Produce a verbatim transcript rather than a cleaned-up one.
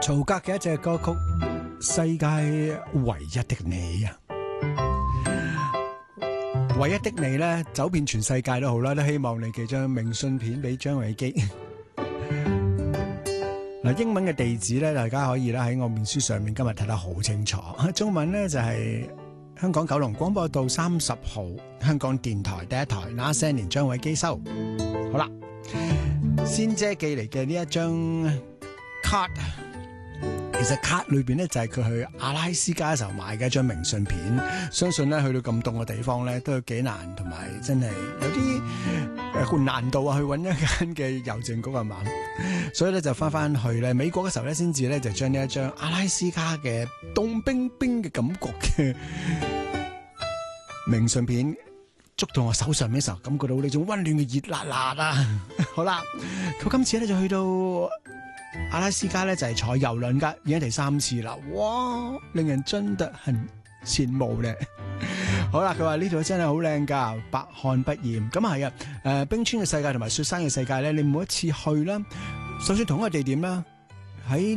曹格嘅一隻歌曲《世界唯一的你》啊，唯一的你咧，走遍全世界都好啦，都希望你寄張明信片俾張偉基。嗱，英文嘅地址咧，大家可以咧喺我面書上面今日睇得好清楚。中文咧就係、是、香港九龍廣播道三十號，香港電台第一台，那些年張偉基收。好啦，仙姐寄嚟嘅呢一張卡。其實卡裏邊咧就係佢去阿拉斯加嘅時候買嘅一張明信片，相信咧去到咁凍嘅地方咧都幾難，同埋真係有啲誒難度啊，去揾一間嘅郵政局啊嘛，所以咧就翻翻去咧美國嘅時候咧，先至咧就將呢一張阿拉斯加嘅凍冰冰嘅感覺嘅明信片捉到我手上面嘅時候，感覺到呢種溫暖嘅熱辣辣啊！好啦，佢今次咧就去到阿拉斯加咧就係坐郵輪噶，已經第三次啦，哇！令人真的很羨慕咧。好啦，佢話呢度真係好靚噶，百看不厭。咁係啊，誒、呃，冰川嘅世界同埋雪山嘅世界咧，你每一次去啦，就算同一個地點啦，喺